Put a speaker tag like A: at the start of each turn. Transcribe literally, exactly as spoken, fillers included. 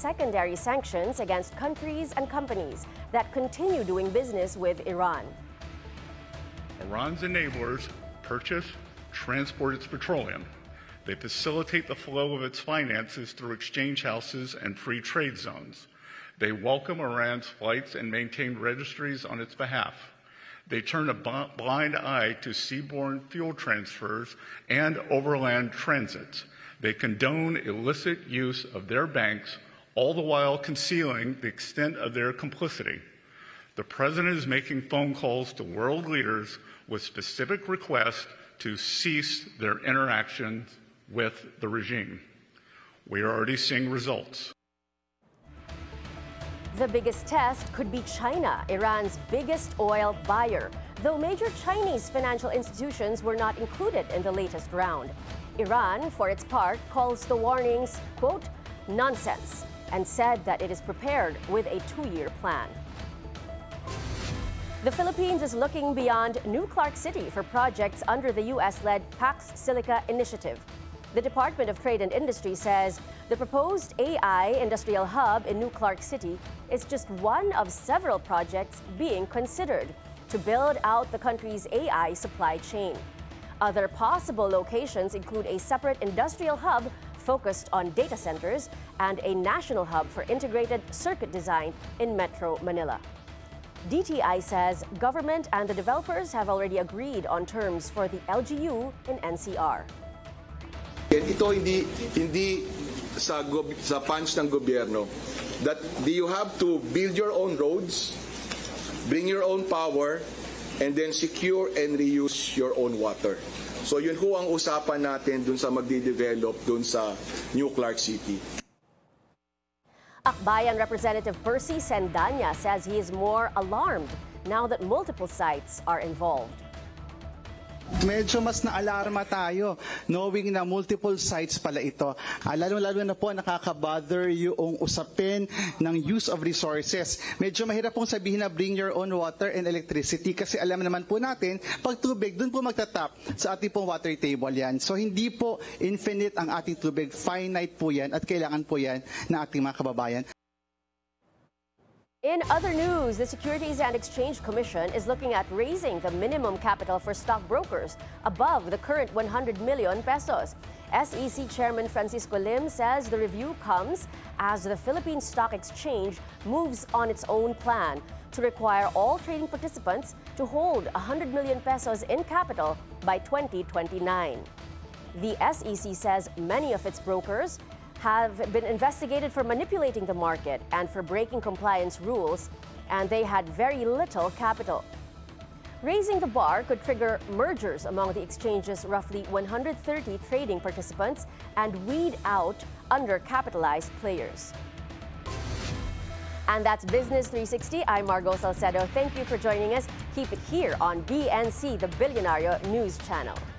A: secondary sanctions against countries and companies that continue doing business with Iran.
B: Iran's enablers purchase, transport its petroleum. They facilitate the flow of its finances through exchange houses and free trade zones. They welcome Iran's flights and maintain registries on its behalf. They turn a blind eye to seaborne fuel transfers and overland transits. They condone illicit use of their banks, all the while concealing the extent of their complicity. The President is making phone calls to world leaders with specific requests to cease their interactions with the regime. We are already seeing results.
A: The biggest test could be China, Iran's biggest oil buyer, though major Chinese financial institutions were not included in the latest round. Iran, for its part, calls the warnings, quote, nonsense, and said that it is prepared with a two-year plan. The Philippines is looking beyond New Clark City for projects under the U S-led Pax Silica initiative. The Department of Trade and Industry says the proposed A I industrial hub in New Clark City is just one of several projects being considered to build out the country's A I supply chain. Other possible locations include a separate industrial hub focused on data centers and a national hub for integrated circuit design in Metro Manila. D T I says government and the developers have already agreed on terms for the L G U in N C R.
C: Ito hindi hindi sa sa punch ng gobyerno that you have to build your own roads, bring your own power, and then secure and reuse your own water. So yun ho ang usapan natin dun sa magde-develop dun sa New Clark City.
A: Akbayan Representative Percy Sendanya says he is more alarmed now that multiple sites are involved.
D: Medyo mas na-alarma tayo knowing na multiple sites pala ito. Uh, Lalo-lalo na po nakaka-bother yung usapin ng use of resources. Medyo mahirap pong sabihin na bring your own water and electricity kasi alam naman po natin, pag tubig, dun po magtatap sa ating pong water table yan. So hindi po infinite ang ating tubig, finite po yan at kailangan po yan na ating mga kababayan.
A: In other news, the Securities and Exchange Commission is looking at raising the minimum capital for stockbrokers above the current one hundred million pesos. S E C Chairman Francisco Lim says the review comes as the Philippine Stock Exchange moves on its own plan to require all trading participants to hold one hundred million pesos in capital by twenty twenty-nine. The S E C says many of its brokers have been investigated for manipulating the market and for breaking compliance rules, and they had very little capital. Raising the bar could trigger mergers among the exchange's roughly one hundred thirty trading participants and weed out undercapitalized players. And that's Business three sixty. I'm Margo Salcedo. Thank you for joining us. Keep it here on B N C, the Billionario News Channel.